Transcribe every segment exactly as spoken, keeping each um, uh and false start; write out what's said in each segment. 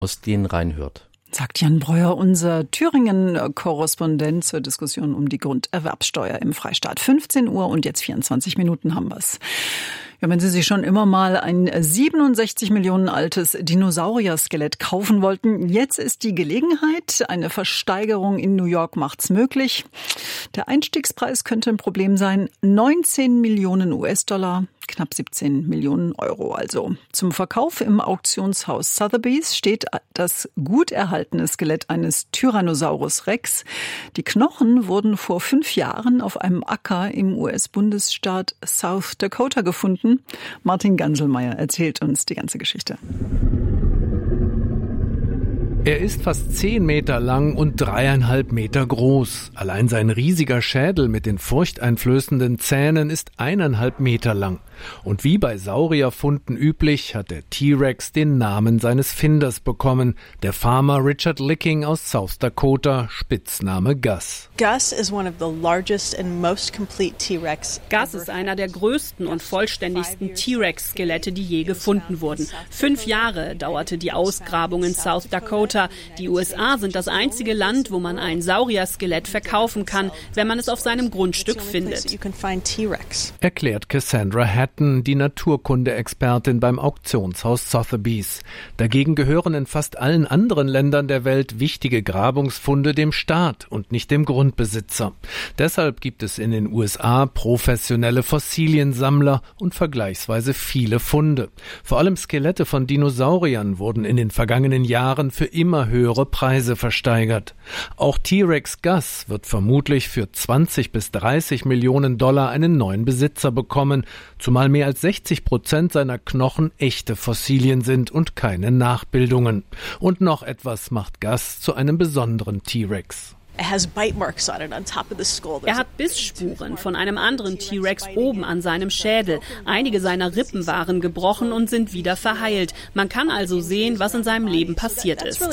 aus denen reinhört. Sagt Jan Breuer, unser Thüringen-Korrespondent zur Diskussion um die Grunderwerbsteuer im Freistaat. fünfzehn Uhr und jetzt vierundzwanzig Minuten haben wir's. Ja, wenn Sie sich schon immer mal ein siebenundsechzig Millionen altes Dinosaurier-Skelett kaufen wollten, jetzt ist die Gelegenheit. Eine Versteigerung in New York macht's möglich. Der Einstiegspreis könnte ein Problem sein. neunzehn Millionen U S-Dollar, knapp siebzehn Millionen Euro also. Zum Verkauf im Auktionshaus Sotheby's steht das gut erhaltene Skelett eines Tyrannosaurus Rex. Die Knochen wurden vor fünf Jahren auf einem Acker im U S-Bundesstaat South Dakota gefunden. Martin Ganselmeier erzählt uns die ganze Geschichte. Er ist fast zehn Meter lang und dreieinhalb Meter groß. Allein sein riesiger Schädel mit den furchteinflößenden Zähnen ist eineinhalb Meter lang. Und wie bei Saurierfunden üblich, hat der T-Rex den Namen seines Finders bekommen, der Farmer Richard Licking aus South Dakota, Spitzname Gus. Gus is one of the largest and most complete T-Rex. Gus ist einer der größten und vollständigsten T-Rex-Skelette, die je gefunden wurden. Fünf Jahre dauerte die Ausgrabung in South Dakota. Die U S A sind das einzige Land, wo man ein Saurier-Skelett verkaufen kann, wenn man es auf seinem Grundstück findet. Erklärt Cassandra Hatton, die Naturkunde-Expertin beim Auktionshaus Sotheby's. Dagegen gehören in fast allen anderen Ländern der Welt wichtige Grabungsfunde dem Staat und nicht dem Grundbesitzer. Deshalb gibt es in den U S A professionelle Fossiliensammler und vergleichsweise viele Funde. Vor allem Skelette von Dinosauriern wurden in den vergangenen Jahren für immer höhere Preise versteigert. Auch T-Rex Gus wird vermutlich für zwanzig bis dreißig Millionen Dollar einen neuen Besitzer bekommen, zumal mehr als sechzig Prozent seiner Knochen echte Fossilien sind und keine Nachbildungen. Und noch etwas macht Gus zu einem besonderen T-Rex. Er hat Bissspuren von einem anderen T-Rex oben an seinem Schädel. Einige seiner Rippen waren gebrochen und sind wieder verheilt. Man kann also sehen, was in seinem Leben passiert ist.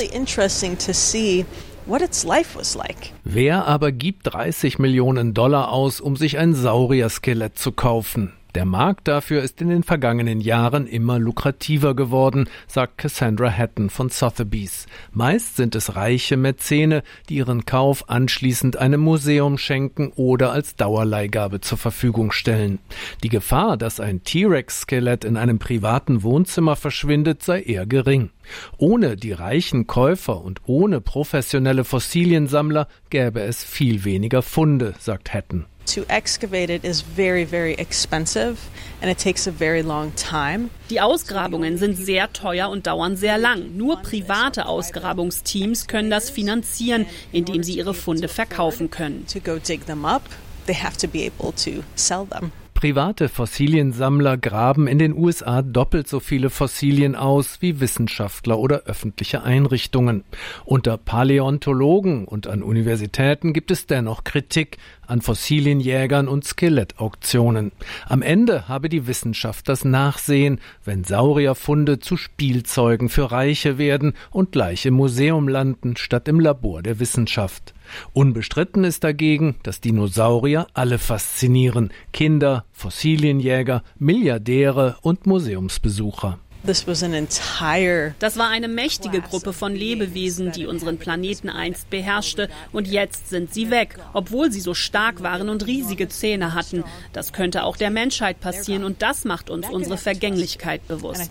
Wer aber gibt dreißig Millionen Dollar aus, um sich ein Saurier-Skelett zu kaufen? Der Markt dafür ist in den vergangenen Jahren immer lukrativer geworden, sagt Cassandra Hatton von Sotheby's. Meist sind es reiche Mäzene, die ihren Kauf anschließend einem Museum schenken oder als Dauerleihgabe zur Verfügung stellen. Die Gefahr, dass ein T-Rex-Skelett in einem privaten Wohnzimmer verschwindet, sei eher gering. Ohne die reichen Käufer und ohne professionelle Fossiliensammler gäbe es viel weniger Funde, sagt Hatton. To excavate it is very, very expensive and it takes a very long time. Die Ausgrabungen sind sehr teuer und dauern sehr lang. Nur private Ausgrabungsteams können das finanzieren, indem sie ihre Funde verkaufen können. To go dig them up, they have to be able to sell them. Private Fossiliensammler graben in den U S A doppelt so viele Fossilien aus wie Wissenschaftler oder öffentliche Einrichtungen. Unter Paläontologen und an Universitäten gibt es dennoch Kritik an Fossilienjägern und Skelettauktionen. Am Ende habe die Wissenschaft das Nachsehen, wenn Saurierfunde zu Spielzeugen für Reiche werden und gleich im Museum landen, statt im Labor der Wissenschaft. Unbestritten ist dagegen, dass Dinosaurier alle faszinieren. Kinder, Fossilienjäger, Milliardäre und Museumsbesucher. Das war eine mächtige Gruppe von Lebewesen, die unseren Planeten einst beherrschte, und jetzt sind sie weg, obwohl sie so stark waren und riesige Zähne hatten. Das könnte auch der Menschheit passieren, und das macht uns unsere Vergänglichkeit bewusst.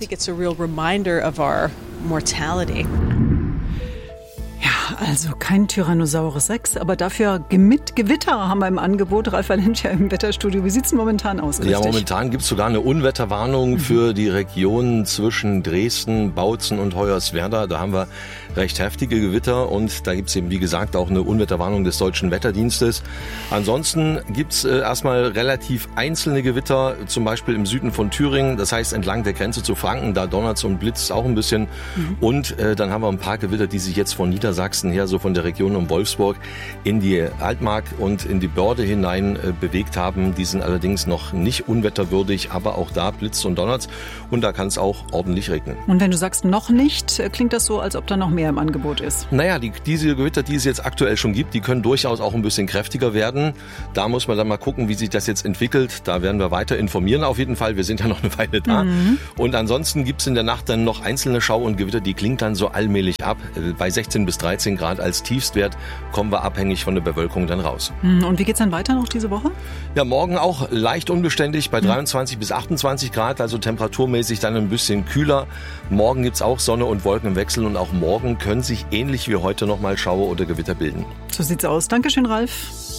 Also kein Tyrannosaurus Rex, aber dafür mit Gewitter haben wir im Angebot. Ralf Valentia im Wetterstudio. Wie sieht es momentan aus? Ja, momentan gibt es sogar eine Unwetterwarnung mhm. für die Region zwischen Dresden, Bautzen und Hoyerswerda. Da haben wir recht heftige Gewitter und da gibt es eben, wie gesagt, auch eine Unwetterwarnung des Deutschen Wetterdienstes. Ansonsten gibt es äh, erstmal relativ einzelne Gewitter, zum Beispiel im Süden von Thüringen, das heißt entlang der Grenze zu Franken, da donnert es und blitzt auch ein bisschen. Mhm. Und äh, dann haben wir ein paar Gewitter, die sich jetzt von Niedersachsen Sachsen her, so von der Region um Wolfsburg, in die Altmark und in die Börde hinein äh, bewegt haben. Die sind allerdings noch nicht unwetterwürdig, aber auch da blitzt und donnert und da kann es auch ordentlich regnen. Und wenn du sagst noch nicht, klingt das so, als ob da noch mehr im Angebot ist? Naja, die, diese Gewitter, die es jetzt aktuell schon gibt, die können durchaus auch ein bisschen kräftiger werden. Da muss man dann mal gucken, wie sich das jetzt entwickelt. Da werden wir weiter informieren auf jeden Fall. Wir sind ja noch eine Weile da. Mhm. Und ansonsten gibt es in der Nacht dann noch einzelne Schau- und Gewitter, die klingt dann so allmählich ab. Bei sechzehn bis dreizehn Grad als Tiefstwert kommen wir abhängig von der Bewölkung dann raus. Und wie geht's dann weiter noch diese Woche? Ja, morgen auch leicht unbeständig bei dreiundzwanzig bis achtundzwanzig Grad, also temperaturmäßig dann ein bisschen kühler. Morgen gibt's auch Sonne und Wolken im Wechsel und auch morgen können sich ähnlich wie heute nochmal Schauer oder Gewitter bilden. So sieht's aus. Dankeschön, Ralf.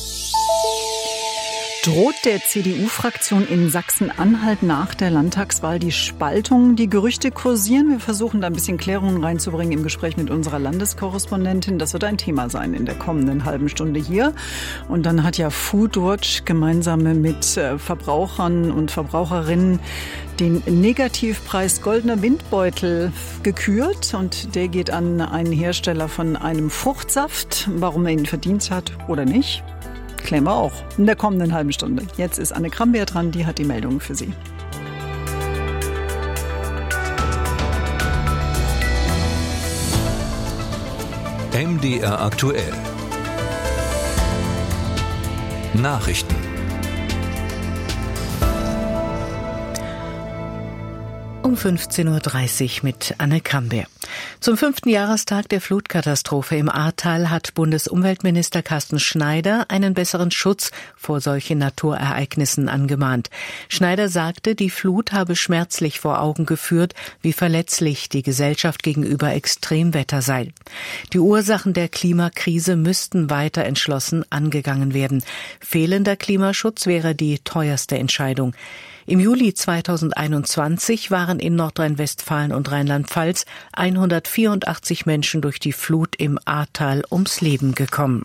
Droht der C D U-Fraktion in Sachsen-Anhalt nach der Landtagswahl die Spaltung? Die Gerüchte kursieren. Wir versuchen da ein bisschen Klärungen reinzubringen im Gespräch mit unserer Landeskorrespondentin. Das wird ein Thema sein in der kommenden halben Stunde hier. Und dann hat ja Foodwatch gemeinsam mit Verbrauchern und Verbraucherinnen den Negativpreis Goldener Windbeutel gekürt. Und der geht an einen Hersteller von einem Fruchtsaft. Warum er ihn verdient hat oder nicht, klären wir auch in der kommenden halben Stunde. Jetzt ist Anne Krambeer dran, die hat die Meldungen für Sie. M D R aktuell. Nachrichten. Um fünfzehn Uhr dreißig mit Anne Krambeer. Zum fünften Jahrestag der Flutkatastrophe im Ahrtal hat Bundesumweltminister Carsten Schneider einen besseren Schutz vor solchen Naturereignissen angemahnt. Schneider sagte, die Flut habe schmerzlich vor Augen geführt, wie verletzlich die Gesellschaft gegenüber Extremwetter sei. Die Ursachen der Klimakrise müssten weiter entschlossen angegangen werden. Fehlender Klimaschutz wäre die teuerste Entscheidung. Im Juli zweitausendeinundzwanzig waren in Nordrhein-Westfalen und Rheinland-Pfalz hundertvierundachtzig Menschen durch die Flut im Ahrtal ums Leben gekommen.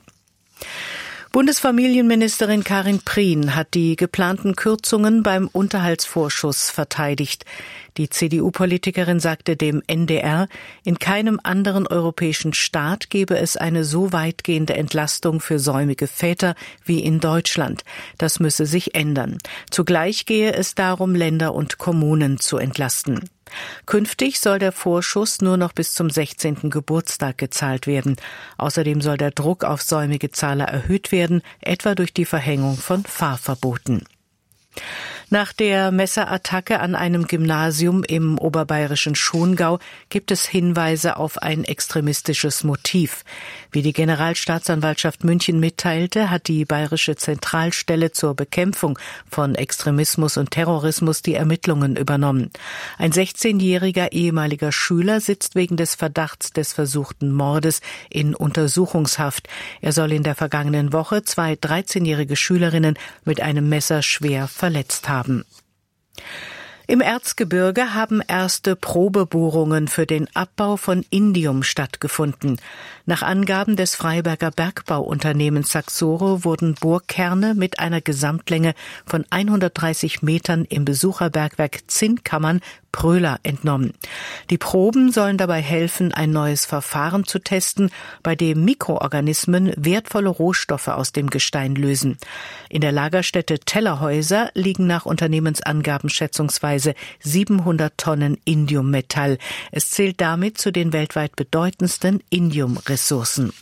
Bundesfamilienministerin Karin Prien hat die geplanten Kürzungen beim Unterhaltsvorschuss verteidigt. Die C D U-Politikerin sagte dem N D R, in keinem anderen europäischen Staat gebe es eine so weitgehende Entlastung für säumige Väter wie in Deutschland. Das müsse sich ändern. Zugleich gehe es darum, Länder und Kommunen zu entlasten. Künftig soll der Vorschuss nur noch bis zum sechzehnten Geburtstag gezahlt werden. Außerdem soll der Druck auf säumige Zahler erhöht werden, etwa durch die Verhängung von Fahrverboten. Nach der Messerattacke an einem Gymnasium im oberbayerischen Schongau gibt es Hinweise auf ein extremistisches Motiv. Wie die Generalstaatsanwaltschaft München mitteilte, hat die Bayerische Zentralstelle zur Bekämpfung von Extremismus und Terrorismus die Ermittlungen übernommen. Ein sechzehnjähriger ehemaliger Schüler sitzt wegen des Verdachts des versuchten Mordes in Untersuchungshaft. Er soll in der vergangenen Woche zwei dreizehnjährige Schülerinnen mit einem Messer schwer verletzt haben. Im Erzgebirge haben erste Probebohrungen für den Abbau von Indium stattgefunden. Nach Angaben des Freiberger Bergbauunternehmens Saxoro wurden Bohrkerne mit einer Gesamtlänge von hundertdreißig Metern im Besucherbergwerk Zinnkammern Pröhler entnommen. Die Proben sollen dabei helfen, ein neues Verfahren zu testen, bei dem Mikroorganismen wertvolle Rohstoffe aus dem Gestein lösen. In der Lagerstätte Tellerhäuser liegen nach Unternehmensangaben schätzungsweise siebenhundert Tonnen Indiummetall. Es zählt damit zu den weltweit bedeutendsten Indiumressourcen.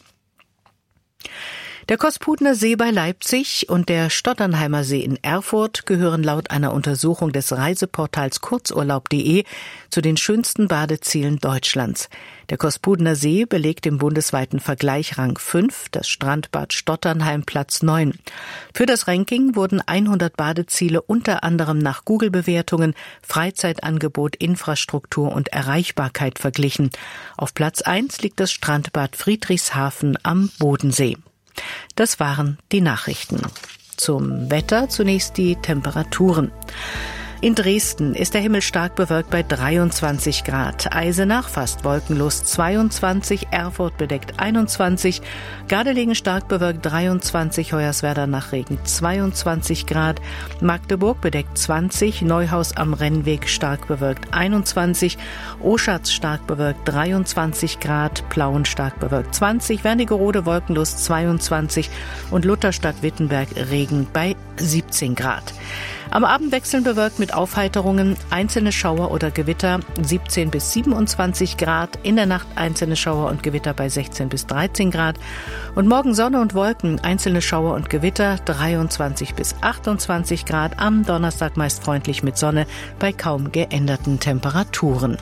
Der Kospudner See bei Leipzig und der Stotternheimer See in Erfurt gehören laut einer Untersuchung des Reiseportals kurzurlaub punkt de zu den schönsten Badezielen Deutschlands. Der Kospudner See belegt im bundesweiten Vergleich Rang fünf, das Strandbad Stotternheim Platz neun. Für das Ranking wurden hundert Badeziele unter anderem nach Google-Bewertungen, Freizeitangebot, Infrastruktur und Erreichbarkeit verglichen. Auf Platz eins liegt das Strandbad Friedrichshafen am Bodensee. Das waren die Nachrichten. Zum Wetter zunächst die Temperaturen. In Dresden ist der Himmel stark bewölkt bei dreiundzwanzig Grad. Eisenach fast wolkenlos zweiundzwanzig, Erfurt bedeckt einundzwanzig, Gardelegen stark bewölkt dreiundzwanzig, Hoyerswerda nach Regen zweiundzwanzig Grad, Magdeburg bedeckt zwanzig, Neuhaus am Rennweg stark bewölkt einundzwanzig, Oschatz stark bewölkt dreiundzwanzig Grad, Plauen stark bewölkt zwanzig, Wernigerode wolkenlos zweiundzwanzig und Lutherstadt-Wittenberg Regen bei siebzehn Grad. Am Abend wechseln bewölkt mit Aufheiterungen, einzelne Schauer oder Gewitter siebzehn bis siebenundzwanzig Grad, in der Nacht einzelne Schauer und Gewitter bei sechzehn bis dreizehn Grad und morgen Sonne und Wolken, einzelne Schauer und Gewitter dreiundzwanzig bis achtundzwanzig Grad, am Donnerstag meist freundlich mit Sonne bei kaum geänderten Temperaturen.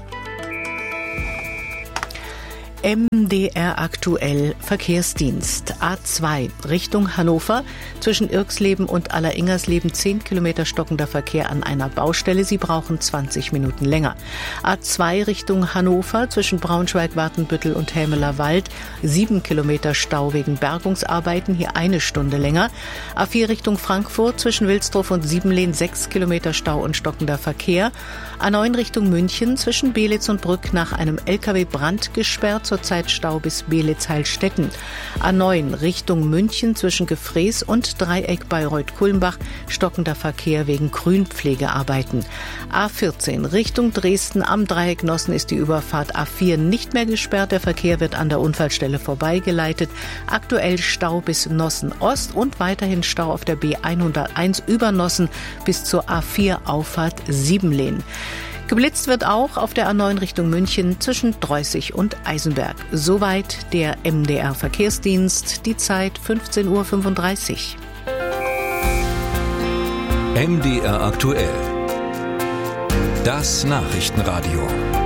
M D R aktuell Verkehrsdienst. A zwei Richtung Hannover. Zwischen Irxleben und Alleringersleben zehn Kilometer stockender Verkehr an einer Baustelle. Sie brauchen zwanzig Minuten länger. A zwei Richtung Hannover. Zwischen Braunschweig, Wartenbüttel und Helmeler Wald sieben Kilometer Stau wegen Bergungsarbeiten. Hier eine Stunde länger. A vier Richtung Frankfurt. Zwischen Wilsdruff und Siebenlehn sechs Kilometer Stau und stockender Verkehr. A neun Richtung München. Zwischen Belitz und Brück nach einem L K W-Brand gesperrt. Zurzeit Stau bis Belitz-Heilstätten. A neun Richtung München zwischen Gefrees und Dreieck Bayreuth-Kulmbach stockender Verkehr wegen Grünpflegearbeiten. A vierzehn Richtung Dresden am Dreieck Nossen ist die Überfahrt A vier nicht mehr gesperrt. Der Verkehr wird an der Unfallstelle vorbeigeleitet. Aktuell Stau bis Nossen Ost und weiterhin Stau auf der B hunderteins über Nossen bis zur A vier Auffahrt Siebenlehn. Geblitzt wird auch auf der A neun Richtung München zwischen Dreußig und Eisenberg. Soweit der M D R Verkehrsdienst, die Zeit fünfzehn Uhr fünfunddreißig. M D R aktuell. Das Nachrichtenradio.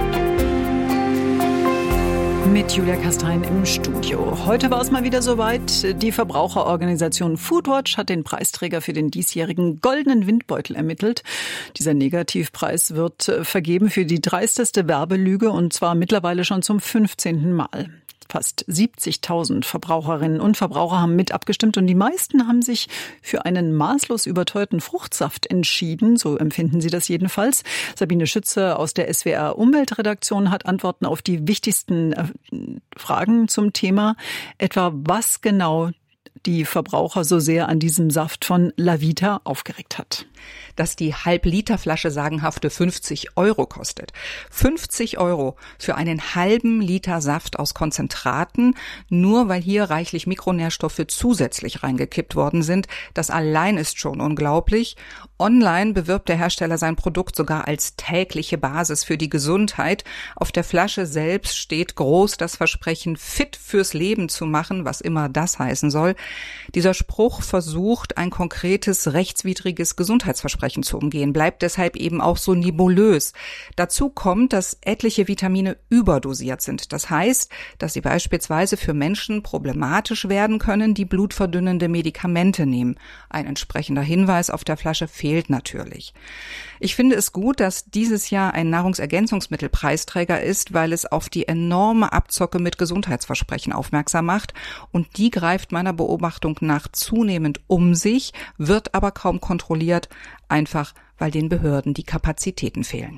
Mit Julia Kastein im Studio. Heute war es mal wieder soweit. Die Verbraucherorganisation Foodwatch hat den Preisträger für den diesjährigen Goldenen Windbeutel ermittelt. Dieser Negativpreis wird vergeben für die dreisteste Werbelüge und zwar mittlerweile schon zum fünfzehnten Mal. Fast siebzigtausend Verbraucherinnen und Verbraucher haben mit abgestimmt und die meisten haben sich für einen maßlos überteuerten Fruchtsaft entschieden. So empfinden sie das jedenfalls. Sabine Schütze aus der S W R Umweltredaktion hat Antworten auf die wichtigsten Fragen zum Thema. Etwa was genau die Verbraucher so sehr an diesem Saft von Lavita aufgeregt hat. Dass die Halb-Liter-Flasche sagenhafte fünfzig Euro kostet. fünfzig Euro für einen halben Liter Saft aus Konzentraten, nur weil hier reichlich Mikronährstoffe zusätzlich reingekippt worden sind. Das allein ist schon unglaublich. Online bewirbt der Hersteller sein Produkt sogar als tägliche Basis für die Gesundheit. Auf der Flasche selbst steht groß das Versprechen, fit fürs Leben zu machen, was immer das heißen soll. Dieser Spruch versucht, ein konkretes, rechtswidriges Gesundheitsversprechen zu umgehen, bleibt deshalb eben auch so nebulös. Dazu kommt, dass etliche Vitamine überdosiert sind. Das heißt, dass sie beispielsweise für Menschen problematisch werden können, die blutverdünnende Medikamente nehmen. Ein entsprechender Hinweis auf der Flasche fehlt natürlich. Ich finde es gut, dass dieses Jahr ein Nahrungsergänzungsmittelpreisträger ist, weil es auf die enorme Abzocke mit Gesundheitsversprechen aufmerksam macht. Und die greift meiner Beobachtung nach zunehmend um sich, wird aber kaum kontrolliert, einfach weil den Behörden die Kapazitäten fehlen.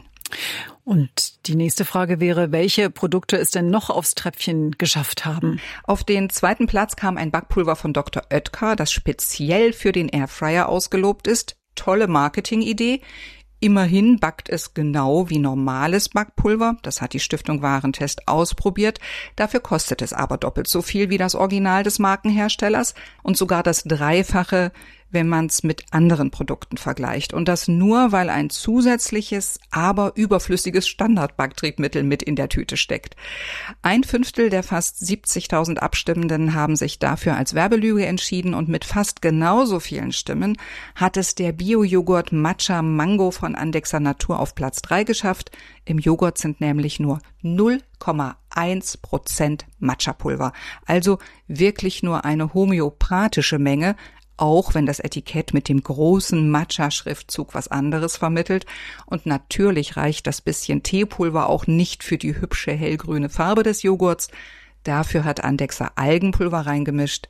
Und die nächste Frage wäre, welche Produkte es denn noch aufs Treppchen geschafft haben? Auf den zweiten Platz kam ein Backpulver von Doktor Oetker, das speziell für den Airfryer ausgelobt ist. Tolle Marketingidee. Immerhin backt es genau wie normales Backpulver. Das hat die Stiftung Warentest ausprobiert. Dafür kostet es aber doppelt so viel wie das Original des Markenherstellers und sogar das Dreifache, wenn man es mit anderen Produkten vergleicht. Und das nur, weil ein zusätzliches, aber überflüssiges Standardbacktriebmittel mit in der Tüte steckt. Ein Fünftel der fast siebzigtausend Abstimmenden haben sich dafür als Werbelüge entschieden und mit fast genauso vielen Stimmen hat es der Bio-Joghurt Matcha Mango von Andexer Natur auf Platz drei geschafft. Im Joghurt sind nämlich nur null Komma eins Prozent Matcha-Pulver. Also wirklich nur eine homöopathische Menge, auch wenn das Etikett mit dem großen Matcha-Schriftzug was anderes vermittelt. Und natürlich reicht das bisschen Teepulver auch nicht für die hübsche hellgrüne Farbe des Joghurts. Dafür hat Andexer Algenpulver reingemischt.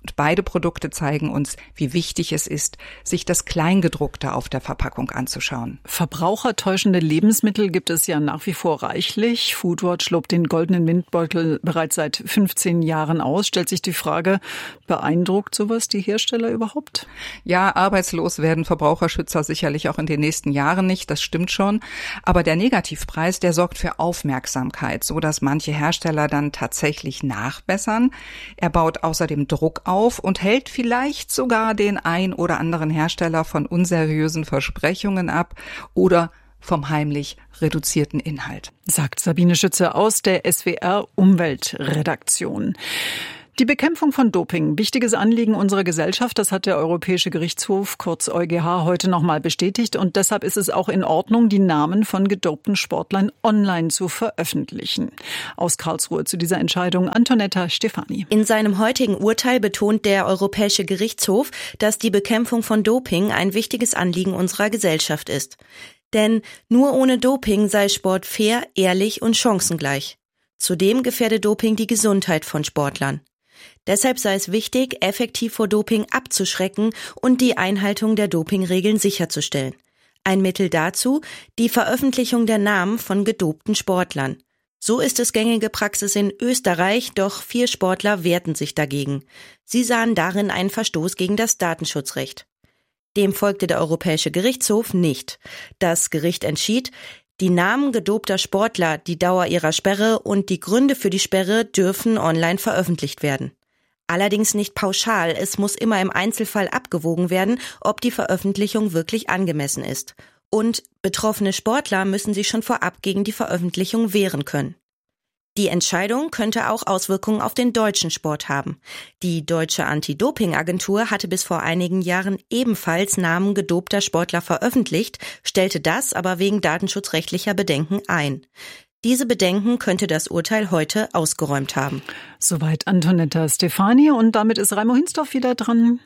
Und beide Produkte zeigen uns, wie wichtig es ist, sich das Kleingedruckte auf der Verpackung anzuschauen. Verbrauchertäuschende Lebensmittel gibt es ja nach wie vor reichlich. Foodwatch lobt den goldenen Windbeutel bereits seit fünfzehn Jahren aus. Stellt sich die Frage, beeindruckt sowas die Hersteller überhaupt? Ja, arbeitslos werden Verbraucherschützer sicherlich auch in den nächsten Jahren nicht, das stimmt schon. Aber der Negativpreis, der sorgt für Aufmerksamkeit, so dass manche Hersteller dann tatsächlich nachbessern. Er baut außerdem Druck auf und hält vielleicht sogar den ein oder anderen Hersteller von unseriösen Versprechungen ab oder vom heimlich reduzierten Inhalt. Sagt Sabine Schütze aus der S W R Umweltredaktion. Die Bekämpfung von Doping, wichtiges Anliegen unserer Gesellschaft, das hat der Europäische Gerichtshof, kurz EuGH, heute nochmal bestätigt. Und deshalb ist es auch in Ordnung, die Namen von gedopten Sportlern online zu veröffentlichen. Aus Karlsruhe zu dieser Entscheidung Antonetta Stefani. In seinem heutigen Urteil betont der Europäische Gerichtshof, dass die Bekämpfung von Doping ein wichtiges Anliegen unserer Gesellschaft ist. Denn nur ohne Doping sei Sport fair, ehrlich und chancengleich. Zudem gefährde Doping die Gesundheit von Sportlern. Deshalb sei es wichtig, effektiv vor Doping abzuschrecken und die Einhaltung der Dopingregeln sicherzustellen. Ein Mittel dazu, die Veröffentlichung der Namen von gedopten Sportlern. So ist es gängige Praxis in Österreich, doch vier Sportler wehrten sich dagegen. Sie sahen darin einen Verstoß gegen das Datenschutzrecht. Dem folgte der Europäische Gerichtshof nicht. Das Gericht entschied, die Namen gedopter Sportler, die Dauer ihrer Sperre und die Gründe für die Sperre dürfen online veröffentlicht werden. Allerdings nicht pauschal, es muss immer im Einzelfall abgewogen werden, ob die Veröffentlichung wirklich angemessen ist. Und betroffene Sportler müssen sich schon vorab gegen die Veröffentlichung wehren können. Die Entscheidung könnte auch Auswirkungen auf den deutschen Sport haben. Die deutsche Anti-Doping-Agentur hatte bis vor einigen Jahren ebenfalls Namen gedopter Sportler veröffentlicht, stellte das aber wegen datenschutzrechtlicher Bedenken ein. Diese Bedenken könnte das Urteil heute ausgeräumt haben. Soweit Antonetta Stefani und damit ist Raimo Hinsdorf wieder dran.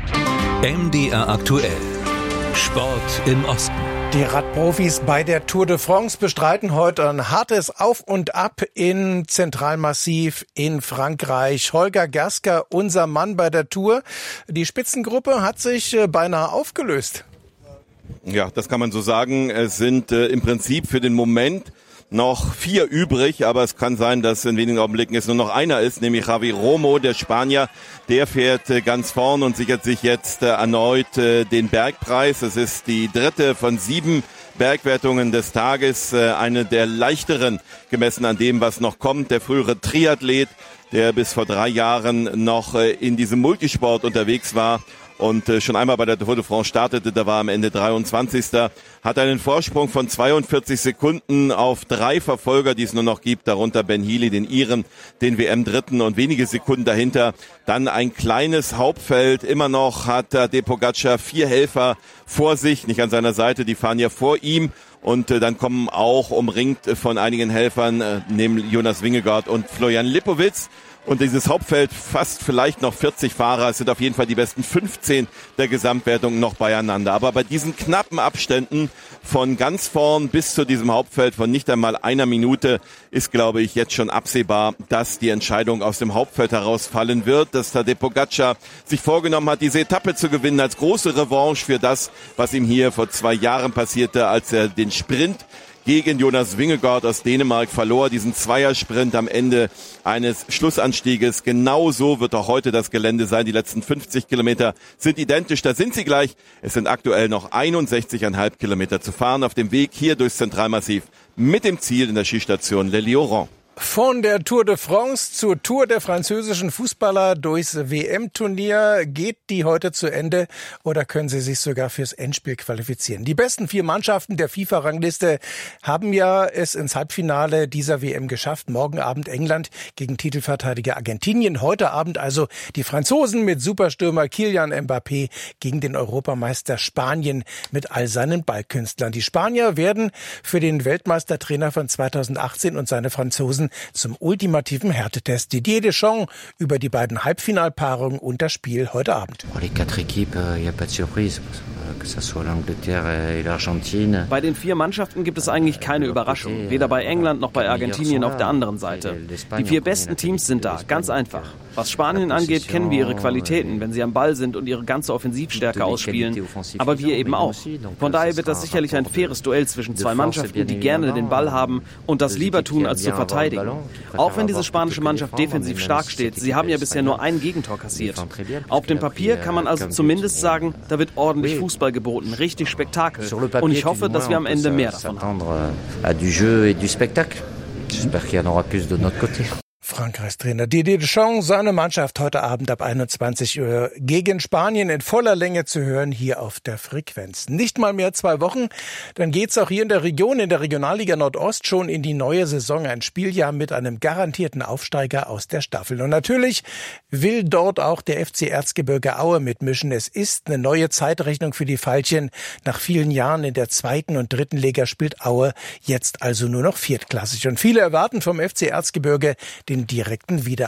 M D R aktuell. Sport im Osten. Die Radprofis bei der Tour de France bestreiten heute ein hartes Auf und Ab in Zentralmassiv in Frankreich. Holger Gersker, unser Mann bei der Tour. Die Spitzengruppe hat sich beinahe aufgelöst. Ja, das kann man so sagen. Es sind äh, im Prinzip für den Moment noch vier übrig, aber es kann sein, dass in wenigen Augenblicken es nur noch einer ist, nämlich Javi Romo, der Spanier. Der fährt ganz vorn und sichert sich jetzt erneut den Bergpreis. Es ist die dritte von sieben Bergwertungen des Tages, eine der leichteren, gemessen an dem, was noch kommt. Der frühere Triathlet, der bis vor drei Jahren noch in diesem Multisport unterwegs war und schon einmal bei der Tour de France startete, da war am Ende dreiundzwanzigster Hat einen Vorsprung von zweiundvierzig Sekunden auf drei Verfolger, die es nur noch gibt, darunter Ben Healy, den Iren, den W M-Dritten und wenige Sekunden dahinter. Dann ein kleines Hauptfeld. Immer noch hat Tadej Pogačar vier Helfer vor sich, nicht an seiner Seite, die fahren ja vor ihm. Und äh, dann kommen auch umringt von einigen Helfern, äh, neben Jonas Vingegaard und Florian Lipowitz. Und dieses Hauptfeld, fast vielleicht noch vierzig Fahrer, es sind auf jeden Fall die besten fünfzehn der Gesamtwertung noch beieinander. Aber bei diesen knappen Abständen von ganz vorn bis zu diesem Hauptfeld von nicht einmal einer Minute ist, glaube ich, jetzt schon absehbar, dass die Entscheidung aus dem Hauptfeld herausfallen wird, dass Tadej Pogačar sich vorgenommen hat, diese Etappe zu gewinnen als große Revanche für das, was ihm hier vor zwei Jahren passierte, als er den Sprint gegen Jonas Vingegaard aus Dänemark verlor, diesen Zweiersprint am Ende eines Schlussanstieges. Genauso wird auch heute das Gelände sein. Die letzten fünfzig Kilometer sind identisch, da sind sie gleich. Es sind aktuell noch einundsechzig Komma fünf Kilometer zu fahren auf dem Weg hier durchs Zentralmassiv mit dem Ziel in der Skistation Les Liorans. Von der Tour de France zur Tour der französischen Fußballer durchs W M-Turnier. Geht die heute zu Ende oder können sie sich sogar fürs Endspiel qualifizieren? Die besten vier Mannschaften der FIFA-Rangliste haben ja es ins Halbfinale dieser W M geschafft. Morgen Abend England gegen Titelverteidiger Argentinien. Heute Abend also die Franzosen mit Superstürmer Kylian Mbappé gegen den Europameister Spanien mit all seinen Ballkünstlern. Die Spanier werden für den Weltmeistertrainer von zweitausendachtzehn und seine Franzosen zum ultimativen Härtetest. Didier Deschamps über die beiden Halbfinalpaarungen und das Spiel heute Abend. Bei den vier Mannschaften gibt es eigentlich keine Überraschung. Weder bei England noch bei Argentinien auf der anderen Seite. Die vier besten Teams sind da, ganz einfach. Was Spanien angeht, kennen wir ihre Qualitäten, wenn sie am Ball sind und ihre ganze Offensivstärke ausspielen. Aber wir eben auch. Von daher wird das sicherlich ein faires Duell zwischen zwei Mannschaften, die gerne den Ball haben und das lieber tun, als zu verteidigen. Auch wenn diese spanische Mannschaft defensiv stark steht, sie haben ja bisher nur ein Gegentor kassiert. Auf dem Papier kann man also zumindest sagen, da wird ordentlich Fußball geboten, richtig Spektakel. Und ich hoffe, dass wir am Ende mehr davon haben. Frankreichs Trainer Didier Deschamps, seine Mannschaft heute Abend ab einundzwanzig Uhr gegen Spanien in voller Länge zu hören hier auf der Frequenz. Nicht mal mehr zwei Wochen, dann geht's auch hier in der Region, in der Regionalliga Nordost schon in die neue Saison. Ein Spieljahr mit einem garantierten Aufsteiger aus der Staffel. Und natürlich will dort auch der F C Erzgebirge Aue mitmischen. Es ist eine neue Zeitrechnung für die Veilchen. Nach vielen Jahren in der zweiten und dritten Liga spielt Aue jetzt also nur noch viertklassig. Und viele erwarten vom F C Erzgebirge den direkten Wiedererfolg.